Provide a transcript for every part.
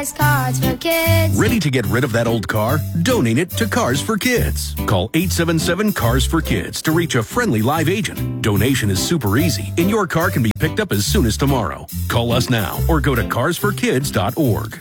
Cars for Kids. Ready to get rid of that old car? Donate it to Cars for Kids. Call 877-CARS-FOR-KIDS to reach a friendly live agent. Donation is super easy, and your car can be picked up as soon as tomorrow. Call us now or go to carsforkids.org.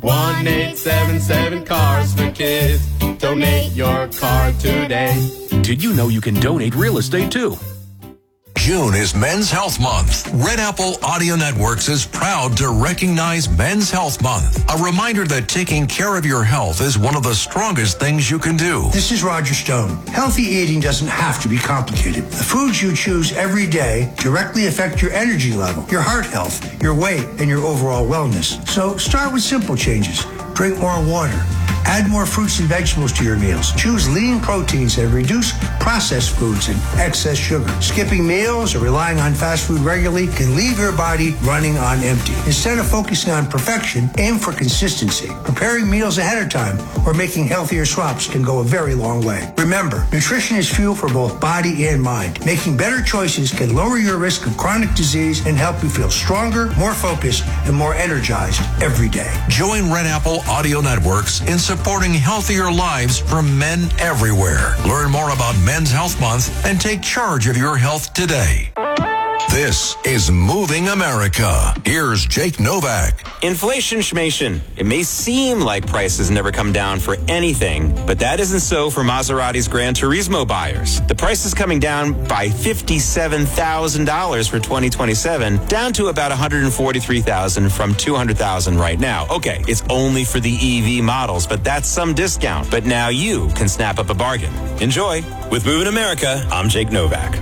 1-877-CARS-FOR-KIDS. Donate your car today. Did you know you can donate real estate too? June is Men's Health Month. Red Apple Audio Networks is proud to recognize Men's Health Month. A reminder that taking care of your health is one of the strongest things you can do. This is Roger Stone. Healthy eating doesn't have to be complicated. The foods you choose every day directly affect your energy level, your heart health, your weight, and your overall wellness. So start with simple changes. Drink more water. Add more fruits and vegetables to your meals. Choose lean proteins and reduce processed foods and excess sugar. Skipping meals or relying on fast food regularly can leave your body running on empty. Instead of focusing on perfection, aim for consistency. Preparing meals ahead of time or making healthier swaps can go a very long way. Remember, nutrition is fuel for both body and mind. Making better choices can lower your risk of chronic disease and help you feel stronger, more focused, and more energized every day. Join Red Apple Audio Networks in supporting healthier lives for men everywhere. Learn more about Men's Health Month and take charge of your health today. This is Moving America. Here's Jake Novak. Inflation schmation. It may seem like prices never come down for anything, but that isn't so for Maserati's Gran Turismo buyers. The price is coming down by $57,000 for 2027, down to about $143,000 from $200,000 right now. Okay, it's only for the EV models, but that's some discount. But now you can snap up a bargain. Enjoy. With Moving America, I'm Jake Novak.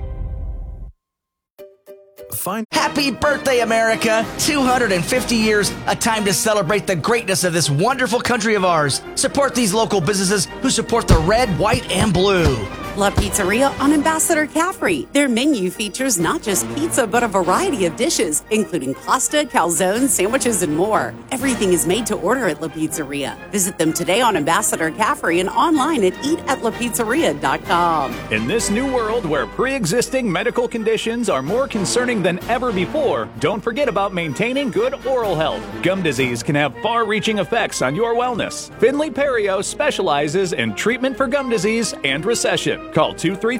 Happy birthday, America! 250 years, a time to celebrate the greatness of this wonderful country of ours. Support these local businesses who support the red, white, and blue. La Pizzeria on Ambassador Caffrey. Their menu features not just pizza, but a variety of dishes, including pasta, calzones, sandwiches, and more. Everything is made to order at La Pizzeria. Visit them today on Ambassador Caffrey and online at eatatlapizzeria.com. In this new world where pre-existing medical conditions are more concerning than ever before, don't forget about maintaining good oral health. Gum disease can have far-reaching effects on your wellness. Finley Perio specializes in treatment for gum disease and recession. Call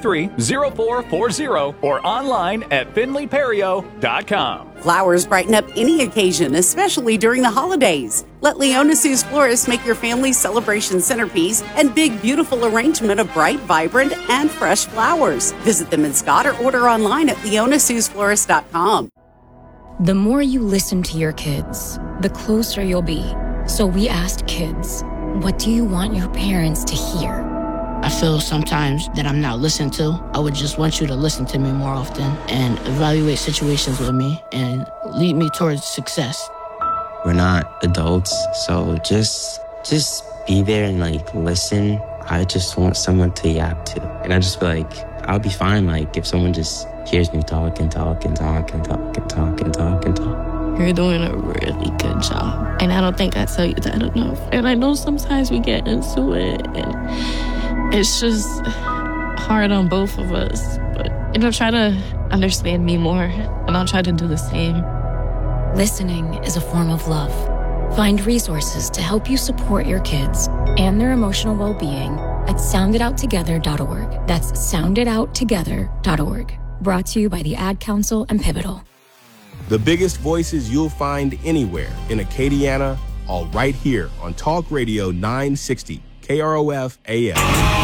233-0440 or online at finleyperio.com. Flowers brighten up any occasion, especially during the holidays. Let Leona Sue's Florists make your family's celebration centerpiece and big, beautiful arrangement of bright, vibrant, and fresh flowers. Visit them in Scott or order online at leonasuesflorist.com. The more you listen to your kids, the closer you'll be. So we asked kids, what do you want your parents to hear? I feel sometimes that I'm not listened to. I would just want you to listen to me more often and evaluate situations with me and lead me towards success. We're not adults, so just be there and listen. I just want someone to yap to. And I just feel like I'll be fine if someone just hears me talk and talk and talk and talk and talk and talk and talk. You're doing a really good job. And I don't think I tell you that enough. And I know sometimes we get into it and it's just hard on both of us. But, try to understand me more, and I'll try to do the same. Listening is a form of love. Find resources to help you support your kids and their emotional well-being at sounditouttogether.org. That's sounditouttogether.org. Brought to you by the Ad Council and Pivotal. The biggest voices you'll find anywhere in Acadiana, all right here on Talk Radio 960. KROF AM.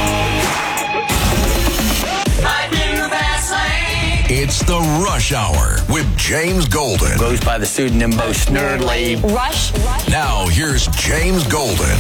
It's the Rush Hour with James Golden. Goes by the pseudonym Bo Snerdley. Rush. Now here's James Golden.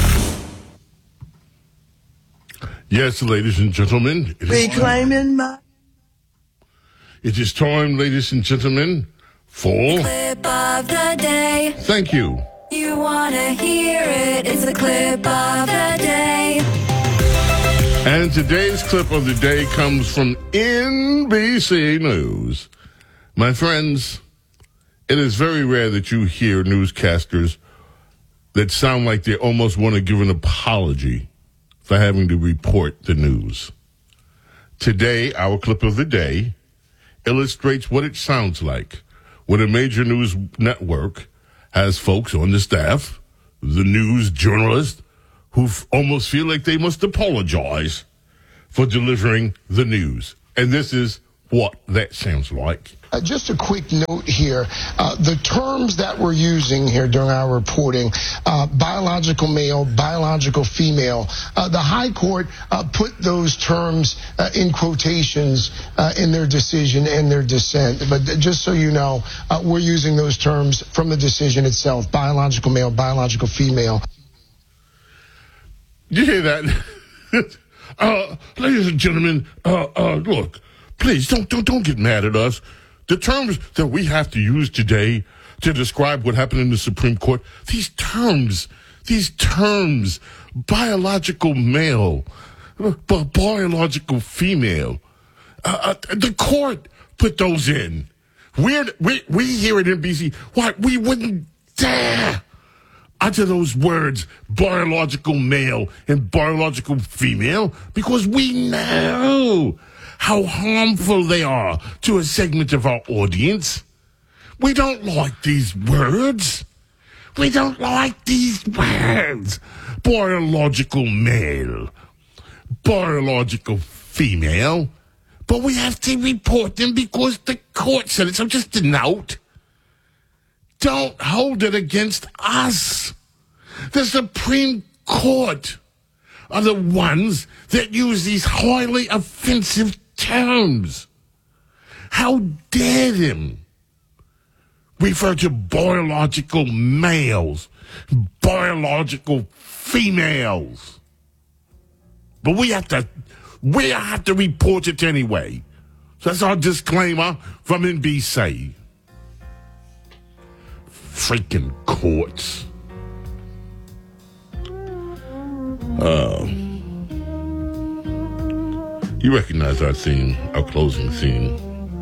Yes, ladies and gentlemen. Reclaiming my... It is time, ladies and gentlemen, for... Clip of the day. Thank you. You want to hear it, it's the clip of the day. And today's clip of the day comes from NBC News. My friends, it is very rare that you hear newscasters that sound like they almost want to give an apology for having to report the news. Today, our clip of the day illustrates what it sounds like when a major news network has folks on the staff the news journalists who almost feel like they must apologize for delivering the news. And this is what that sounds like. Just a quick note here. The terms that we're using here during our reporting, biological male, biological female, the High Court put those terms in quotations in their decision and their dissent. But just so you know, we're using those terms from the decision itself, biological male, biological female. You hear that? Ladies and gentlemen, look, please don't get mad at us. The terms that we have to use today to describe what happened in the Supreme Court, these terms, biological male, biological female, the court put those in. We here at NBC, we wouldn't dare utter those words, biological male and biological female, because we know how harmful they are to a segment of our audience. We don't like these words. Biological male, biological female. But we have to report them because the court said it. So just a note. Don't hold it against us. The Supreme Court are the ones that use these highly offensive terms. How dare them refer to biological males, biological females? But we have to report it anyway. So that's our disclaimer from NBC. Freaking courts. You recognize our theme, our closing theme.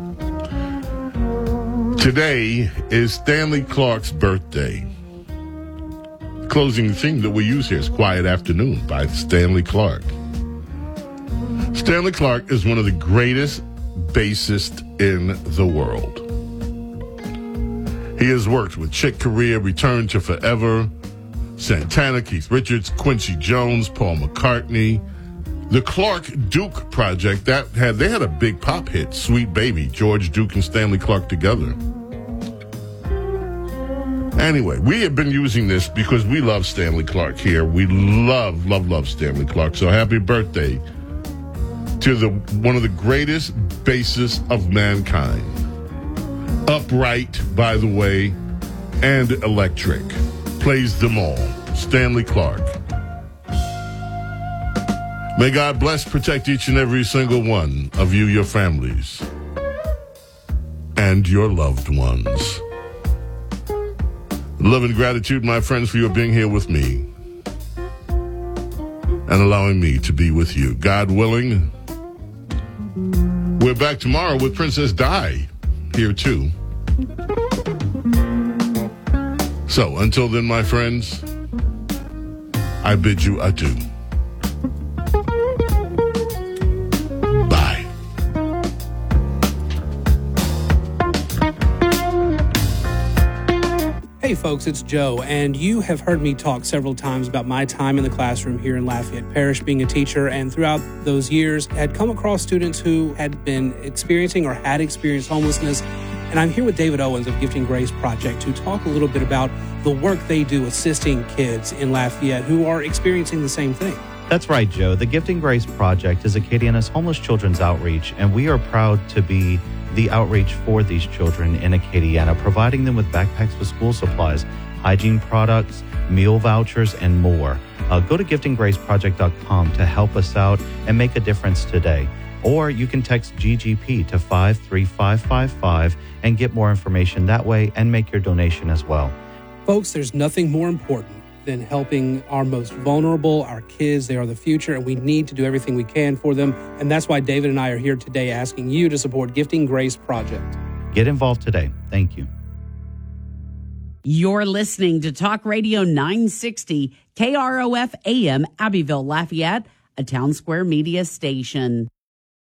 Today is Stanley Clarke's birthday. The closing theme that we use here is Quiet Afternoon by Stanley Clarke. Stanley Clarke is one of the greatest bassists in the world. He has worked with Chick Corea, Return to Forever, Santana, Keith Richards, Quincy Jones, Paul McCartney. The Clarke Duke Project, they had a big pop hit, Sweet Baby, George Duke and Stanley Clarke together. Anyway, we have been using this because we love Stanley Clarke here. We love Stanley Clarke. So happy birthday to one of the greatest bassists of mankind. Upright, by the way, and electric. Plays them all. Stanley Clarke. May God bless, protect each and every single one of you, your families, and your loved ones. Love and gratitude, my friends, for your being here with me and allowing me to be with you. God willing, we're back tomorrow with Princess Di here too. So, until then, my friends, I bid you adieu. Bye. Hey folks, it's Joe, and you have heard me talk several times about my time in the classroom here in Lafayette Parish being a teacher, and throughout those years had come across students who had been experiencing or had experienced homelessness. And I'm here with David Owens of Gifting Grace Project to talk a little bit about the work they do assisting kids in Lafayette who are experiencing the same thing. That's right, Joe. The Gifting Grace Project is Acadiana's homeless children's outreach, and we are proud to be the outreach for these children in Acadiana, providing them with backpacks with school supplies, hygiene products, meal vouchers, and more. Go to giftinggraceproject.com to help us out and make a difference today. Or you can text GGP to 53555 and get more information that way and make your donation as well. Folks, there's nothing more important than helping our most vulnerable, our kids. They are the future, and we need to do everything we can for them. And that's why David and I are here today asking you to support Gifting Grace Project. Get involved today. Thank you. You're listening to Talk Radio 960, KROF AM, Abbeville, Lafayette, a Town Square Media station.